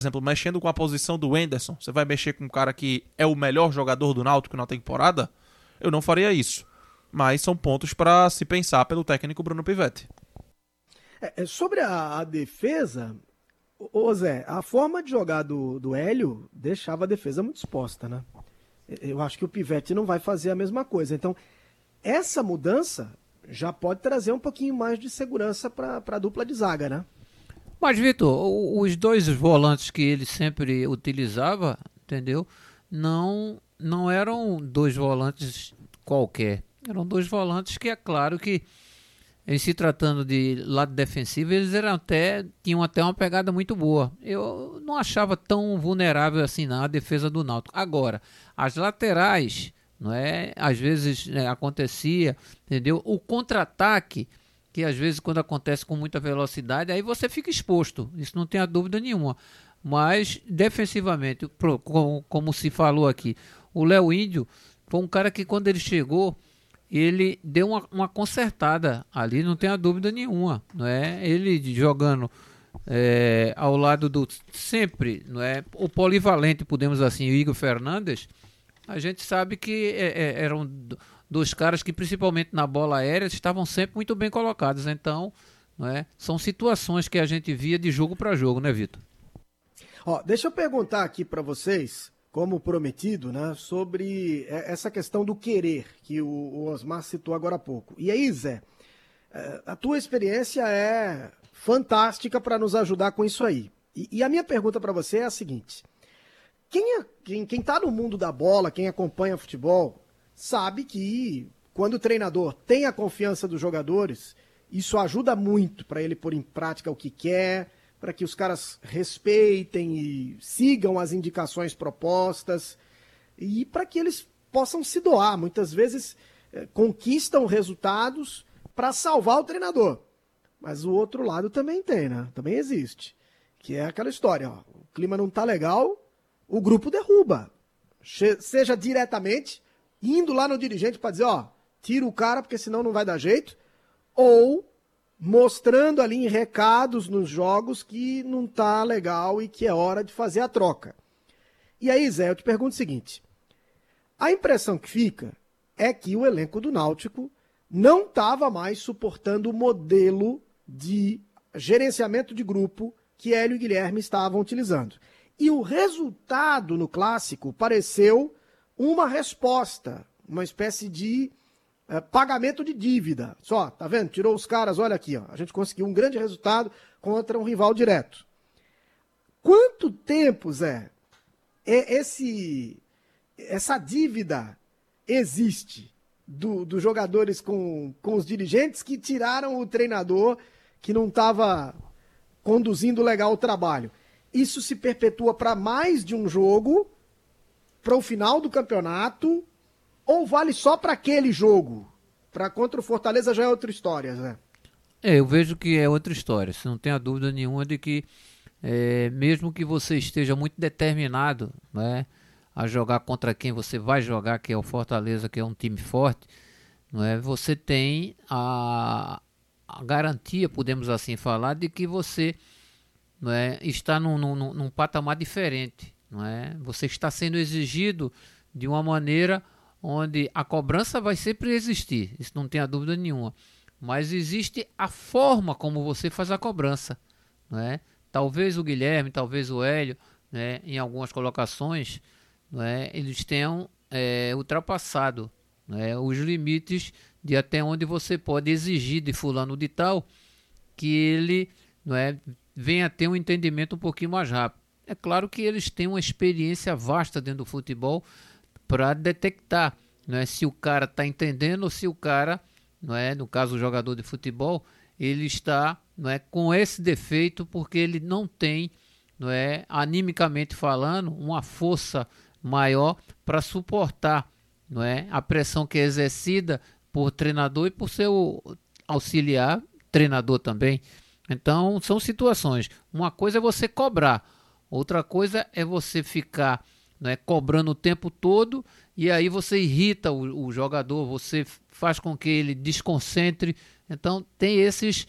exemplo, mexendo com a posição do Henderson, você vai mexer com um cara que é o melhor jogador do Náutico na temporada? Eu não faria isso. Mas são pontos para se pensar pelo técnico Bruno Pivetti. Sobre a defesa, ô Zé, a forma de jogar do Hélio deixava a defesa muito exposta, né? Eu acho que o Pivetti não vai fazer a mesma coisa. Então, essa mudança já pode trazer um pouquinho mais de segurança para a dupla de zaga, né? Mas, Vitor, os dois volantes que ele sempre utilizava, entendeu? Não eram dois volantes qualquer. Eram dois volantes que é claro que, em se tratando de lado defensivo, eles tinham até uma pegada muito boa. Eu não achava tão vulnerável assim na defesa do Náutico. Agora, as laterais, não é? Às vezes acontecia, entendeu? O contra-ataque, que às vezes quando acontece com muita velocidade, aí você fica exposto, isso não tem a dúvida nenhuma. Mas defensivamente, como se falou aqui, o Léo Índio foi um cara que quando ele chegou, ele deu uma consertada ali, não tem a dúvida nenhuma, não é? Ele jogando ao lado do sempre, não é? O polivalente, podemos assim, o Igor Fernandes, a gente sabe que eram dos caras que, principalmente na bola aérea, estavam sempre muito bem colocados. Então, não é? São situações que a gente via de jogo para jogo, né, Vitor? Deixa eu perguntar aqui para vocês, como prometido, né, sobre essa questão do querer, que o Osmar citou agora há pouco. E aí, Zé, a tua experiência é fantástica para nos ajudar com isso aí. E a minha pergunta para você é a seguinte: quem tá no mundo da bola, quem acompanha futebol, sabe que quando o treinador tem a confiança dos jogadores, isso ajuda muito para ele pôr em prática o que quer, para que os caras respeitem e sigam as indicações propostas e para que eles possam se doar. Muitas vezes conquistam resultados para salvar o treinador. Mas o outro lado também tem, né? Também existe. Que é aquela história, o clima não tá legal, o grupo derruba. Seja diretamente, indo lá no dirigente para dizer, tira o cara porque senão não vai dar jeito, ou mostrando ali em recados nos jogos que não tá legal e que é hora de fazer a troca. E aí, Zé, eu te pergunto o seguinte: a impressão que fica é que o elenco do Náutico não estava mais suportando o modelo de gerenciamento de grupo que Hélio e Guilherme estavam utilizando. E o resultado no clássico pareceu uma resposta, uma espécie de pagamento de dívida. Só, tá vendo? Tirou os caras, olha aqui, a gente conseguiu um grande resultado contra um rival direto. Quanto tempo, Zé, essa dívida existe dos jogadores com os dirigentes que tiraram o treinador que não estava conduzindo legal o trabalho? Isso se perpetua para mais de um jogo, para o final do campeonato, ou vale só para aquele jogo? Para contra o Fortaleza já é outra história, Zé. Eu vejo que é outra história. Você não tem a dúvida nenhuma de que, mesmo que você esteja muito determinado, né, a jogar contra quem você vai jogar, que é o Fortaleza, que é um time forte, não é? Você tem a garantia, podemos assim falar, de que você, não é, está num patamar diferente. Não é? Você está sendo exigido de uma maneira onde a cobrança vai sempre existir, isso não tem a dúvida nenhuma, mas existe a forma como você faz a cobrança, não é? Talvez o Guilherme, talvez o Hélio, né, em algumas colocações, não é, eles tenham ultrapassado, né, os limites de até onde você pode exigir de fulano de tal que ele, não é, venha a ter um entendimento um pouquinho mais rápido. É claro que eles têm uma experiência vasta dentro do futebol para detectar, não é, se o cara está entendendo ou se o cara, não é, no caso o jogador de futebol, ele está, não é, com esse defeito porque ele não tem, não é, animicamente falando, uma força maior para suportar, não é, a pressão que é exercida por treinador e por seu auxiliar treinador também. Então são situações. Uma coisa é você cobrar, outra coisa é você ficar, né, cobrando o tempo todo e aí você irrita o jogador, você faz com que ele desconcentre. Então tem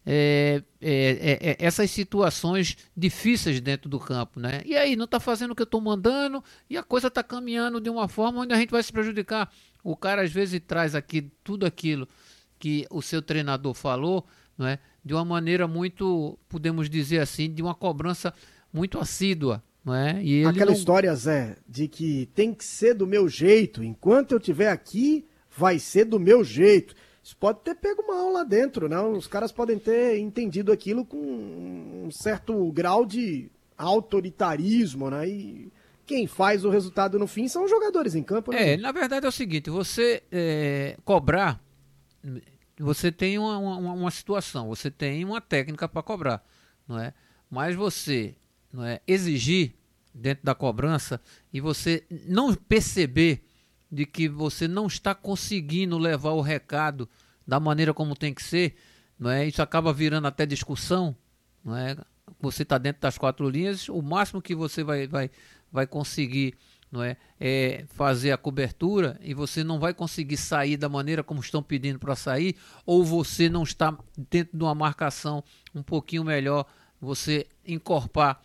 essas situações difíceis dentro do campo, né? E aí, não está fazendo o que eu estou mandando e a coisa está caminhando de uma forma onde a gente vai se prejudicar. O cara às vezes traz aqui tudo aquilo que o seu treinador falou, não é? De uma maneira muito, podemos dizer assim, de uma cobrança muito assídua, não é? E ele aquela história, Zé, de que tem que ser do meu jeito, enquanto eu estiver aqui, vai ser do meu jeito. Isso pode ter pego mal lá dentro, né? Os caras podem ter entendido aquilo com um certo grau de autoritarismo, né? E quem faz o resultado no fim são os jogadores em campo, né? Na verdade é o seguinte, você cobrar, você tem uma situação, você tem uma técnica para cobrar, não é? Mas você, não é, exigir dentro da cobrança e você não perceber de que você não está conseguindo levar o recado da maneira como tem que ser, não é? Isso acaba virando até discussão, não é? Você está dentro das 4 linhas, o máximo que você vai conseguir, não é fazer a cobertura e você não vai conseguir sair da maneira como estão pedindo para sair, ou você não está dentro de uma marcação um pouquinho melhor, você encorpar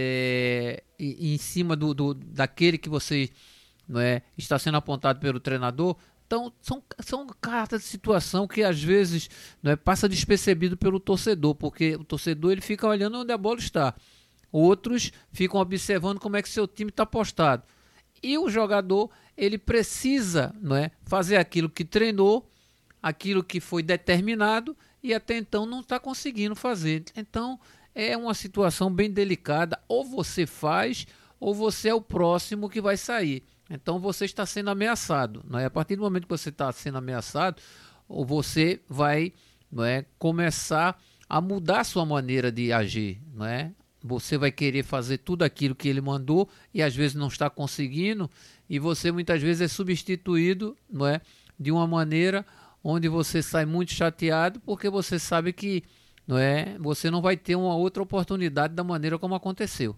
em cima daquele que você, não é, está sendo apontado pelo treinador. Então são cartas de situação que às vezes, não é, passa despercebido pelo torcedor, porque o torcedor ele fica olhando onde a bola está, outros ficam observando como é que seu time está postado, e o jogador ele precisa, não é, fazer aquilo que treinou, aquilo que foi determinado e até então não está conseguindo fazer. Então é uma situação bem delicada, ou você faz ou você é o próximo que vai sair. Então você está sendo ameaçado, não é? A partir do momento que você está sendo ameaçado, ou você vai, não é, começar a mudar a sua maneira de agir, não é? Você vai querer fazer tudo aquilo que ele mandou e às vezes não está conseguindo, e você muitas vezes é substituído, não é, de uma maneira onde você sai muito chateado, porque você sabe que, não é, você não vai ter uma outra oportunidade da maneira como aconteceu.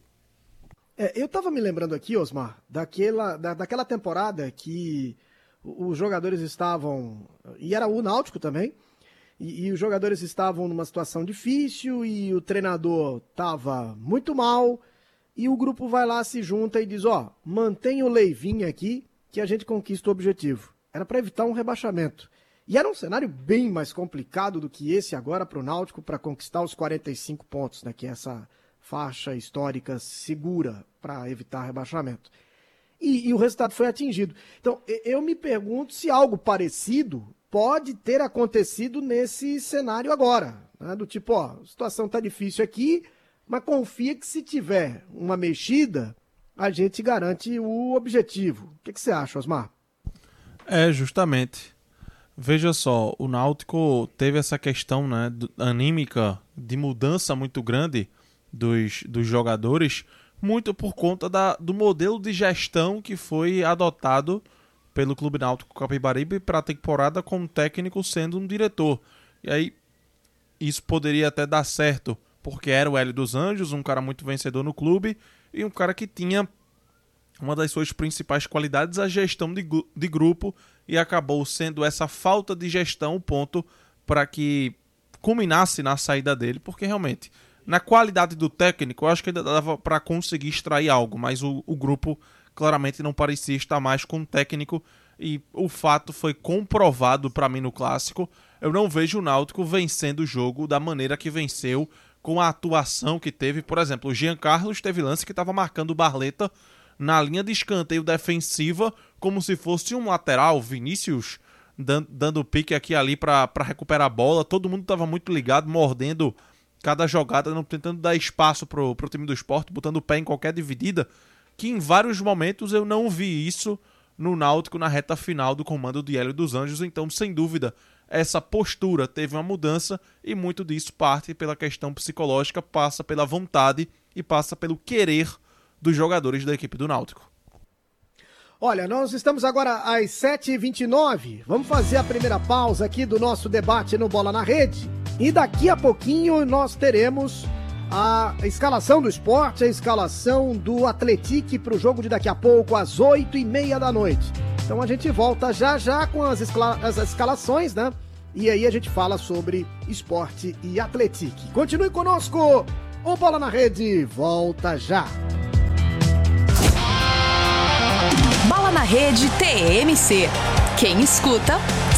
Eu estava me lembrando aqui, Osmar, daquela temporada que os jogadores estavam, e era o Náutico também, e os jogadores estavam numa situação difícil e o treinador estava muito mal, e o grupo vai lá, se junta e diz, mantém o Leivinha aqui que a gente conquista o objetivo. Era para evitar um rebaixamento. E era um cenário bem mais complicado do que esse agora para o Náutico, para conquistar os 45 pontos, né, que é essa faixa histórica segura para evitar rebaixamento. E o resultado foi atingido. Então, eu me pergunto se algo parecido pode ter acontecido nesse cenário agora. Né? Do tipo, a situação está difícil aqui, mas confia que se tiver uma mexida, a gente garante o objetivo. O que você acha, Osmar? Justamente. Veja só, o Náutico teve essa questão, né, anímica de mudança muito grande dos jogadores, muito por conta do modelo de gestão que foi adotado pelo Clube Náutico Capibaribe para a temporada, com o técnico sendo um diretor. E aí, isso poderia até dar certo, porque era o Hélio dos Anjos, um cara muito vencedor no clube, e um cara que tinha uma das suas principais qualidades, a gestão de grupo, e acabou sendo essa falta de gestão o ponto para que culminasse na saída dele, porque realmente, na qualidade do técnico, eu acho que ainda dava para conseguir extrair algo, mas o grupo claramente não parecia estar mais com o técnico, e o fato foi comprovado para mim no Clássico. Eu não vejo o Náutico vencendo o jogo da maneira que venceu, com a atuação que teve. Por exemplo, o Jean Carlos teve lance que estava marcando o Barleta na linha de escanteio defensiva, como se fosse um lateral, Vinícius dando pique aqui e ali para recuperar a bola. Todo mundo estava muito ligado, mordendo cada jogada, não tentando dar espaço pro time do Sport, botando o pé em qualquer dividida, que em vários momentos eu não vi isso no Náutico na reta final do comando de Hélio dos Anjos. Então, sem dúvida, essa postura teve uma mudança, e muito disso parte pela questão psicológica, passa pela vontade e passa pelo querer dos jogadores da equipe do Náutico. Olha, nós estamos agora às 7h29, vamos fazer a primeira pausa aqui do nosso debate no Bola na Rede, e daqui a pouquinho nós teremos a escalação do Sport, a escalação do Atlético para o jogo de daqui a pouco, às 8h30 da noite. Então a gente volta já com as escalações, né, E aí a gente fala sobre esporte e atletique. Continue conosco, o Bola na Rede volta já. Bola na Rede TMC. Quem escuta,